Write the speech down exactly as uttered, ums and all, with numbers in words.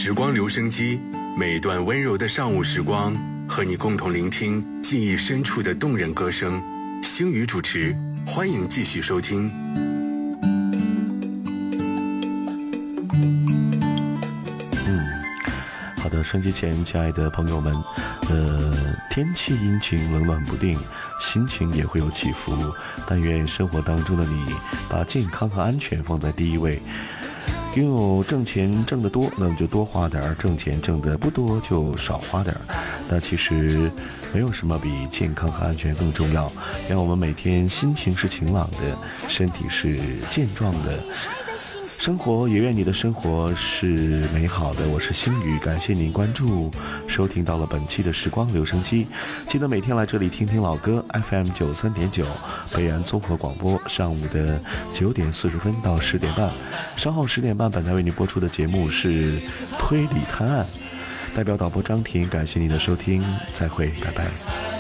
时光留声机，每段温柔的上午时光，和你共同聆听记忆深处的动人歌声。星宇主持，欢迎继续收听。 好的，收音机前亲爱的朋友们，呃，天气阴晴冷暖不定，心情也会有起伏，但愿生活当中的你把健康和安全放在第一位。拥有挣钱挣得多，那么就多花点儿；挣钱挣得不多，就少花点儿。那其实没有什么比健康和安全更重要。让我们每天心情是晴朗的，身体是健壮的。生活也愿你的生活是美好的。我是星宇，感谢您关注收听到了本期的时光留声机。记得每天来这里听听老歌 F M 九三点九 北安综合广播，上午的九点四十分到十点半，稍后十点半本台为您播出的节目是推理探案。代表导播张婷，感谢您的收听，再会，拜拜。